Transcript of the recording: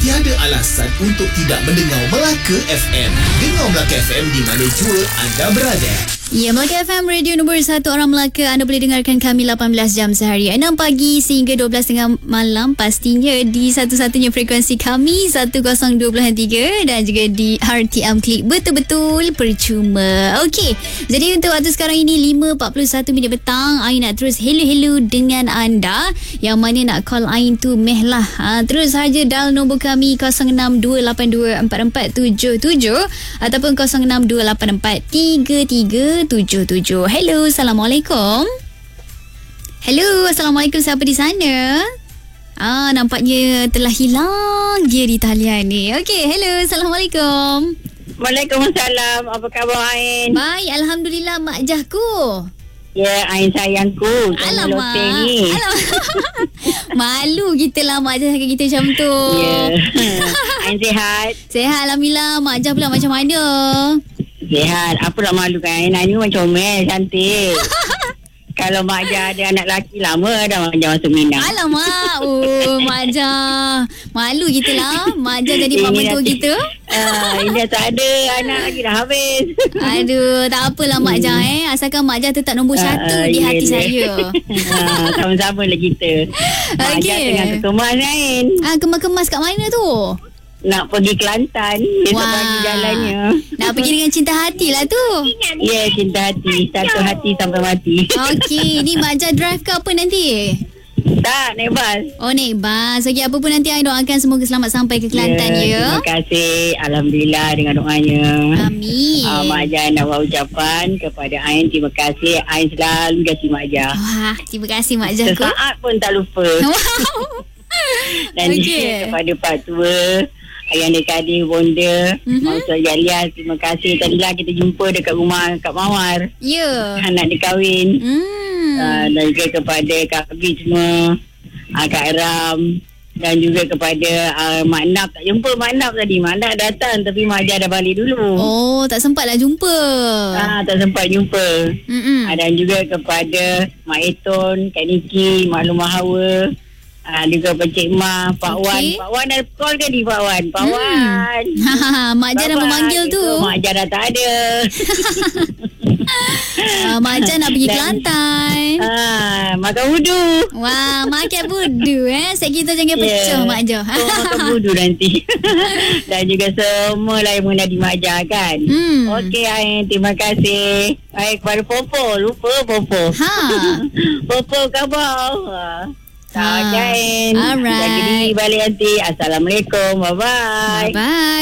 Tiada alasan untuk tidak mendengar Melaka FM. Dengar Melaka FM di mana jua anda berada. Ya, Melaka FM, radio nombor 1 orang Melaka. Anda boleh dengarkan kami 18 jam sehari, 6 pagi sehingga 12 malam. Pastinya di satu-satunya frekuensi kami 102.3 dan juga di RTM Klik. Betul-betul percuma. Okey, jadi untuk waktu sekarang ini 5.41 minit petang, Ain nak terus hello dengan anda. Yang mana nak call Ain tu meh lah. Terus saja dial nombor kami 0628244777 ataupun 0628433377. Hello, Assalamualaikum. Hello, Assalamualaikum. Siapa di sana? Nampaknya telah hilang dia di talian ni. Okey, hello, Assalamualaikum. Waalaikumsalam. Apa khabar Ain? Baik, Alhamdulillah, Mak Jahku. Ya, Ain sayangku. Alamak. Ni. Malu kita lah Mak Jah cakap kita macam tu. Ya. Ain sihat? Sihat, Alhamdulillah. Mak Jah pula macam mana? Sihat. Apa nak malukan Ain? Ain ni macam comel, cantik. Kalau Mak Jah ada anak lelaki lama dah Mak Jah masuk Minang. Alamak. Mak Jah. Malu kita lah. Mak Jah jadi mak mentua kita. Ini dah tak ada anak lagi, dah habis. Aduh, tak apalah Mak Jah asalkan Mak Jah tetap nombor 1 di hati saya. Sama-sama lah kita. Mak Jah tengah kemas Ain. Kemas-kemas kat mana tu? Nak pergi Kelantan. Besok pagi jalannya. Nak pergi dengan cinta hati lah tu. Ya, cinta hati. Satu hati sampai mati. Okey, ni Mak Jah drive ke apa nanti? Tak, naik bas. Oh, naik bas. Okey, apa pun nanti I doakan semoga selamat sampai ke Kelantan ya. Terima kasih. Alhamdulillah dengan doanya. Amin. Mak Jah nak buat ucapan kepada Ain. Terima kasih. Ain selalu kasih Mak Jah. Wah, terima kasih Mak Jah. Sesaat pun tak lupa. Wow. Dan juga kepada Pak Tua, Ayah Kadir Bonda, Maksud Yalias, terima kasih. Tadilah kita jumpa dekat rumah Kak Mawar. Ya. Anak dia kahwin. Dan juga kepada Kak Abi semua, Kak Ram, dan juga kepada Mak Nap. Tak jumpa Mak Nap tadi. Mak Nap datang tapi Mak Jah dah balik dulu. Oh, tak sempat lah jumpa. Tak sempat jumpa. Dan juga kepada Mak Eton, Kak Niki, Mak Lumah Hawa, juga Encik Ma, Pak Wan. Pak Wan ada call ke ni Pak Wan? Pak Wan. Mak Jah dah memanggil tu. Mak Jah dah tak ada. Mak Jah nak pergi Kelantan. Makan wudu. Wah, makan wudu Set kita jangan pecah Mak Jah. Makan wudu nanti. Dan juga semua lah yang mengenali Mak Jah kan. Okey Ain, terima kasih. Baik, kepada Popo. Lupa Popo. Popo khabar. Alright. Alright. Jaga diri balik nanti. Assalamualaikum. Bye-bye. Bye-bye.